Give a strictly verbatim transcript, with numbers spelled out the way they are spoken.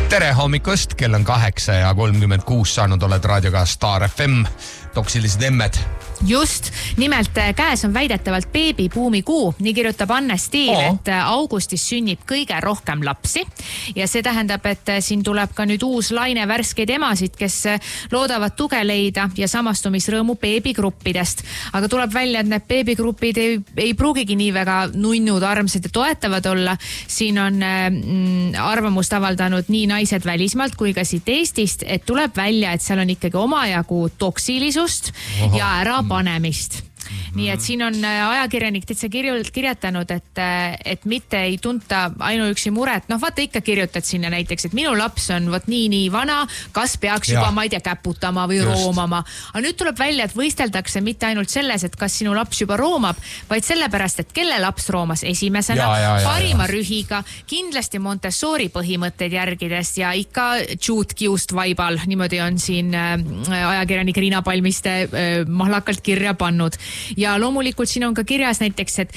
tere hommikust, kell on kaheksa ja kolmkümmend kuus saanud oled raadioga Star F M. Toksilised emmed. Just, nimelt käes on väidetavalt beebibuumi kuu, nii kirjutab Anne Stiil, oh. et augustis sünnib kõige rohkem lapsi ja see tähendab, et siin tuleb ka nüüd uus laine värskeid emasid, kes loodavad tuge leida ja samastumisrõõmu beebigruppidest. Aga tuleb välja, et need beebigrupid ei, ei pruugigi nii väga nunnud, armsad ja toetavad olla. Siin on mm, arvamust avaldanud nii naised välismaalt kui ka siit Eestist, et tuleb välja, et seal on ikkagi omajagu toksilisust Oho. ja ära panemist. Nii et siin on ajakirjanik täitsa kirjutanud, et, et mitte ei tunta ainuüksi muret. Noh, vaata ikka kirjutad sinna näiteks, et minu laps on võt nii nii vana, kas peaks juba, ja. ma ei tea, käputama või Just. roomama. Aga nüüd tuleb välja, et võisteldakse mitte ainult selles, et kas sinu laps juba roomab, vaid sellepärast, et kelle laps roomas esimesena, ja, ja, ja, parima ja. rühiga, kindlasti Montessori põhimõtteid järgides ja ikka Jude kiust vaibal. Niimoodi on siin ajakirjanik Riina Palmiste mahlakalt kirja pannud. Ja loomulikult siin on ka kirjas näiteks, et